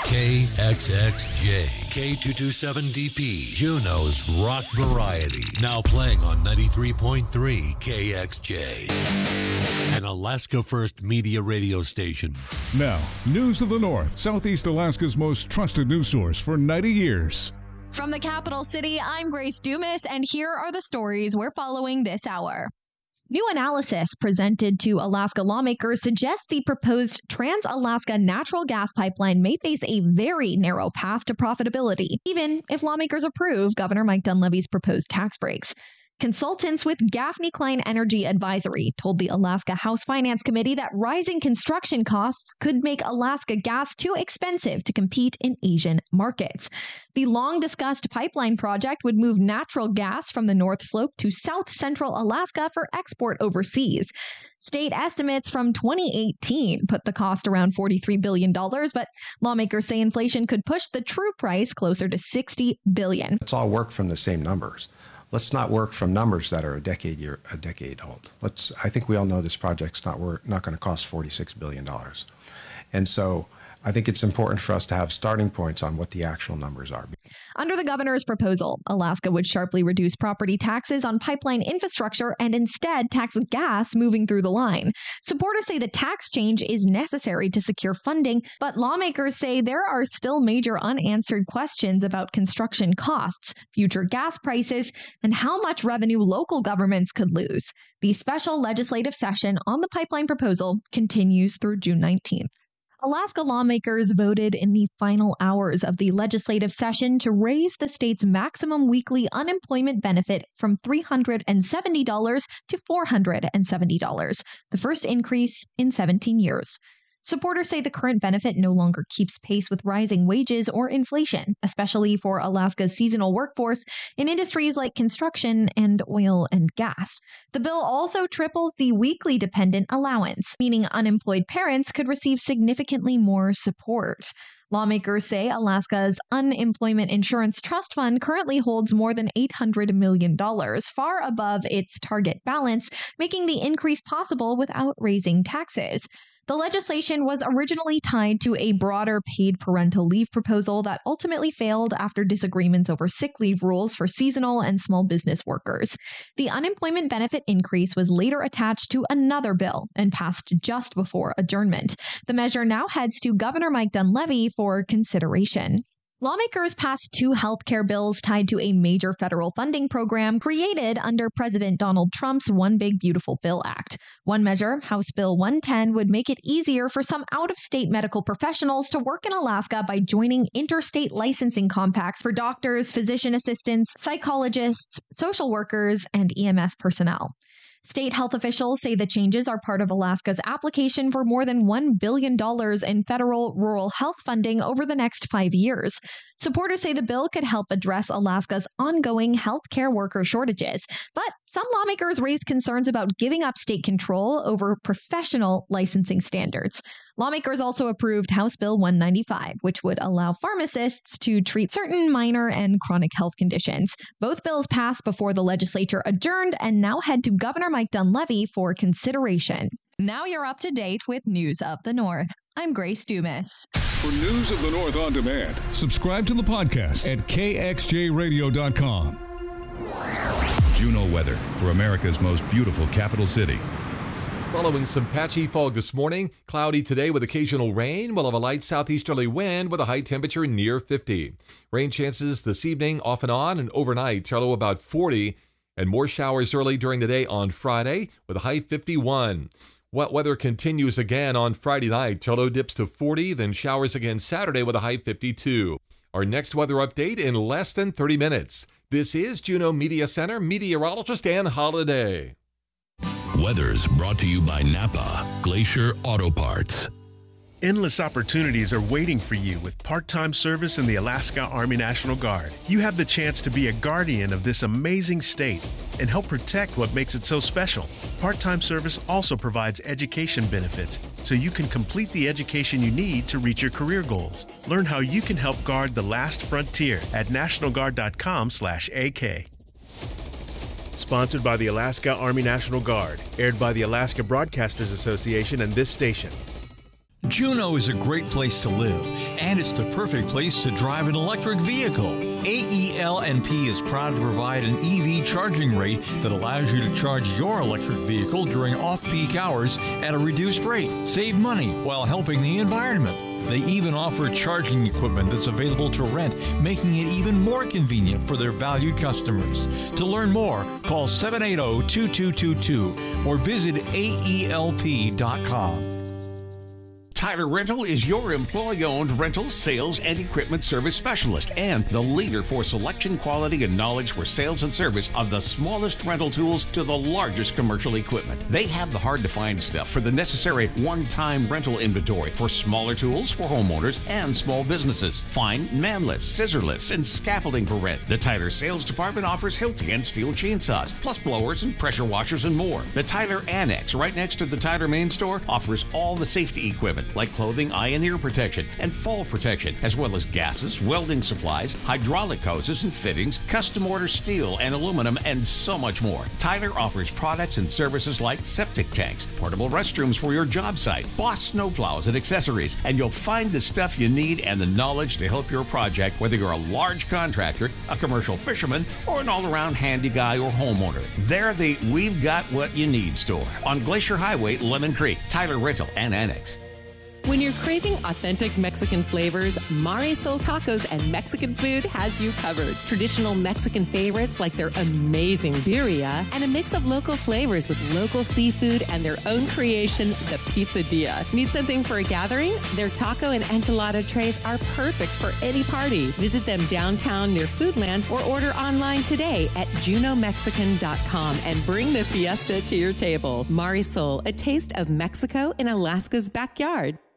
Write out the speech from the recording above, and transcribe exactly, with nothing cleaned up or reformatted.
K X X J, K two twenty-seven D P, Juneau's rock variety. Now playing on ninety-three point three K X J. An Alaska First Media radio station. Now, News of the North, Southeast Alaska's most trusted news source for ninety years. From the capital city, I'm Grace Dumas, and here are the stories we're following this hour. New analysis presented to Alaska lawmakers suggests the proposed Trans-Alaska natural gas pipeline may face a very narrow path to profitability, even if lawmakers approve Governor Mike Dunleavy's proposed tax breaks. Consultants with Gaffney Klein Energy Advisory told the Alaska House Finance Committee that rising construction costs could make Alaska gas too expensive to compete in Asian markets. The long-discussed pipeline project would move natural gas from the North Slope to South Central Alaska for export overseas. State estimates from twenty eighteen put the cost around forty-three billion dollars, but lawmakers say inflation could push the true price closer to sixty billion dollars. Let's all work from the same numbers. Let's not work from numbers that are a decade year, a decade old. Let's. I think we all know this project's not work, not going to cost forty-six billion dollars, and so I think it's important for us to have starting points on what the actual numbers are. Under the governor's proposal, Alaska would sharply reduce property taxes on pipeline infrastructure and instead tax gas moving through the line. Supporters say the tax change is necessary to secure funding, but lawmakers say there are still major unanswered questions about construction costs, future gas prices, and how much revenue local governments could lose. The special legislative session on the pipeline proposal continues through June nineteenth. Alaska lawmakers voted in the final hours of the legislative session to raise the state's maximum weekly unemployment benefit from three hundred seventy dollars to four hundred seventy dollars, the first increase in seventeen years. Supporters say the current benefit no longer keeps pace with rising wages or inflation, especially for Alaska's seasonal workforce in industries like construction and oil and gas. The bill also triples the weekly dependent allowance, meaning unemployed parents could receive significantly more support. Lawmakers say Alaska's Unemployment Insurance Trust Fund currently holds more than eight hundred million dollars, far above its target balance, making the increase possible without raising taxes. The legislation was originally tied to a broader paid parental leave proposal that ultimately failed after disagreements over sick leave rules for seasonal and small business workers. The unemployment benefit increase was later attached to another bill and passed just before adjournment. The measure now heads to Governor Mike Dunleavy for consideration. Lawmakers passed two healthcare bills tied to a major federal funding program created under President Donald Trump's One Big Beautiful Bill Act. One measure, House Bill one ten, would make it easier for some out-of-state medical professionals to work in Alaska by joining interstate licensing compacts for doctors, physician assistants, psychologists, social workers, and E M S personnel. State health officials say the changes are part of Alaska's application for more than one billion dollars in federal rural health funding over the next five years. Supporters say the bill could help address Alaska's ongoing healthcare worker shortages, but some lawmakers raised concerns about giving up state control over professional licensing standards. Lawmakers also approved House Bill one ninety-five, which would allow pharmacists to treat certain minor and chronic health conditions. Both bills passed before the legislature adjourned and now head to Governor Mike Dunleavy for consideration. Now you're up to date with News of the North. I'm Grace Dumas. For News of the North on demand, subscribe to the podcast at K X J radio dot com. Juneau weather for America's most beautiful capital city. Following some patchy fog this morning, cloudy today with occasional rain. We'll have a light southeasterly wind with a high temperature near fifty. Rain chances this evening off and on and overnight, low about forty. And more showers early during the day on Friday with a high fifty-one. Wet weather continues again on Friday night. Low dips to forty, then showers again Saturday with a high fifty-two. Our next weather update in less than thirty minutes. This is Juneau Media Center meteorologist Ann Holiday. Weather's brought to you by Napa Glacier Auto Parts. Endless opportunities are waiting for you with part-time service in the Alaska Army National Guard. You have the chance to be a guardian of this amazing state and help protect what makes it so special. Part-time service also provides education benefits, so you can complete the education you need to reach your career goals. Learn how you can help guard the last frontier at national guard dot com slash A K. Sponsored by the Alaska Army National Guard, aired by the Alaska Broadcasters Association and this station. Juneau is a great place to live, and it's the perfect place to drive an electric vehicle. A E L N P is proud to provide an E V charging rate that allows you to charge your electric vehicle during off-peak hours at a reduced rate. Save money while helping the environment. They even offer charging equipment that's available to rent, making it even more convenient for their valued customers. To learn more, call seven eight zero, two two two two or visit A E L P dot com. Tyler Rental is your employee-owned rental, sales, and equipment service specialist and the leader for selection, quality, and knowledge for sales and service of the smallest rental tools to the largest commercial equipment. They have the hard-to-find stuff for the necessary one-time rental inventory for smaller tools for homeowners and small businesses. Find man lifts, scissor lifts, and scaffolding for rent. The Tyler sales department offers Hilti and steel chainsaws, plus blowers and pressure washers and more. The Tyler Annex, right next to the Tyler main store, offers all the safety equipment like clothing, eye and ear protection, and fall protection, as well as gases, welding supplies, hydraulic hoses and fittings, custom order steel and aluminum, and so much more. Tyler offers products and services like septic tanks, portable restrooms for your job site, Boss snowplows and accessories, and you'll find the stuff you need and the knowledge to help your project, whether you're a large contractor, a commercial fisherman, or an all-around handy guy or homeowner. They're the We've Got What You Need store on Glacier Highway, Lemon Creek. Tyler Rental and Annex. When you're craving authentic Mexican flavors, Marisol Tacos and Mexican Food has you covered. Traditional Mexican favorites like their amazing birria and a mix of local flavors with local seafood and their own creation, the Pizzadilla. Need something for a gathering? Their taco and enchilada trays are perfect for any party. Visit them downtown near Foodland or order online today at juno mexican dot com and bring the fiesta to your table. Marisol, a taste of Mexico in Alaska's backyard.